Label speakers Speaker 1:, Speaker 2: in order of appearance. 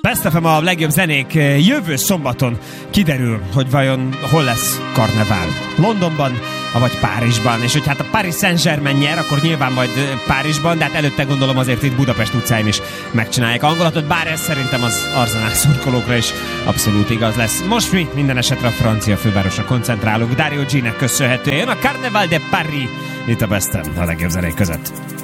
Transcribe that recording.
Speaker 1: Best FM a legjobb zenék. Jövő szombaton kiderül, hogy vajon hol lesz karnevál. Londonban, vagy Párizsban. És hogy hát a Paris Saint-Germain nyer, akkor nyilván majd Párizsban, de hát előtte gondolom azért itt Budapest utcáin is megcsinálják a hangulatot, bár ez szerintem az Arsenal szurkolókra is abszolút igaz lesz. Most mi minden esetre a francia fővárosra koncentrálunk. Dario G-nek köszönhetően a Carnaval de Paris itt a Best FM a legjobb zenék között.